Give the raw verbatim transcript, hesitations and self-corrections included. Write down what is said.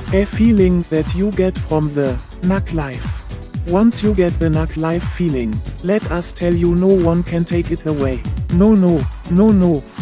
A feeling that you get from the Knack life. Once you get the Knack life feeling, let us tell you no one can take it away. No no, no no,